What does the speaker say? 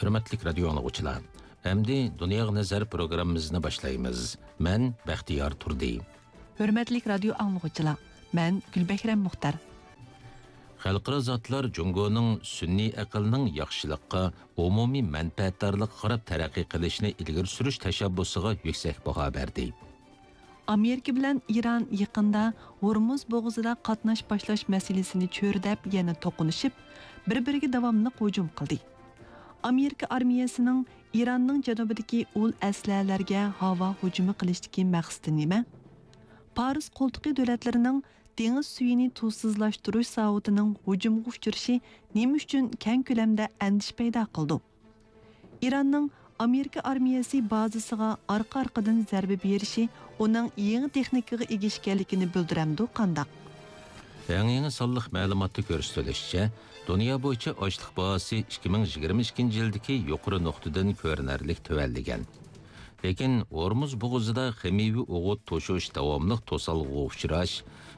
Hürmetlik radyo anlıqçılar, əmdi Dünyaya Nəzər proqramımızını başlayımız. Mən Bəxtiyar Turdi. Hürmetlik radyo anlıqçılar, mən Gülbəkrəm Muxtar. Xalqara zatlar Cungo'nun sünni aqlının yaxşılıqqa, umumi mənfəətdarlıq qarab tərəqqi qilishini ilgir sürüş təşəbbüsüge yüksek baha berdi. Amerika bilan İran yaqında Hormuz bo'g'izida qatnash boshlash masalasini cho'rdab yana to'qinishib, bir-biriga davomli hujum qildi. Amerika armiyasining Iranning janubidagi ul aslalarga havo hujumi qilishdagi maqsadi nima? Paris qo'ltiqi davlatlarining dengiz suyini tuzsizlashtirish savutining hujumga uchrashi nima uchun keng ko'lamda andish paydo qildi? Iranning Amerika armiyasi bazasiga arqa-arqadan zarba berishi uning yangi texnikaga ega ekanligini bildiramdi qandaq. Yangi sonliq ma'lumotda ko'rsatilishicha, dunyo bo'yicha ochliq bahasi 2022 yildagi yuqori nuqtadan ko'rinarli tuvalligan. Lekin Hormuz bo'g'izida ximiviy o'g'it to'shish davomli to'salg'uga uchrash,